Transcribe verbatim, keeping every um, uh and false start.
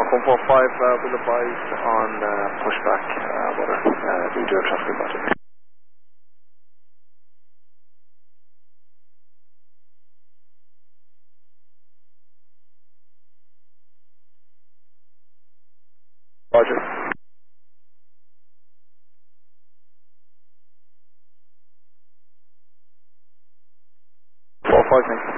one four five, uh, will advise on uh, pushback, uh, weather, uh, due to a traffic budget. Roger. four five, thanks.